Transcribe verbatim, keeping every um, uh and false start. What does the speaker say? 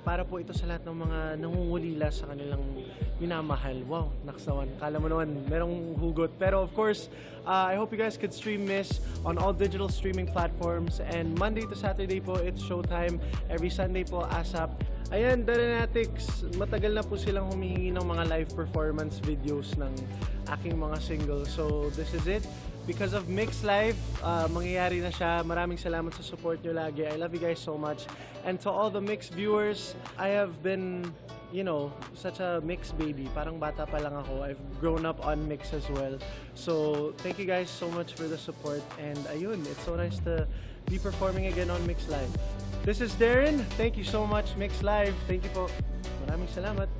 para po ito sa lahat ng mga nangungulila sa kanilang minamahal. Wow, naksawan. Kala mo naman, merong hugot. Pero of course, uh, I hope you guys could stream Miss on all digital streaming platforms. And Monday to Saturday po, it's showtime. Every Sunday po, ASAP. Ayan, Daranatics, matagal na po silang humihingi ng mga live performance videos ng aking mga singles. So, this is it. Because of Mix Live, uh, mangyayari na siya. Maraming salamat sa support nyo lagi. I love you guys so much. And to all the Mix viewers, I have been, you know, such a Mix baby. Parang bata pa lang ako. I've grown up on Mix as well. So, thank you guys so much for the support. And ayun, it's so nice to be performing again on Mix Live. This is Darren. Thank you so much, Mix Live. Thank you po. Maraming salamat.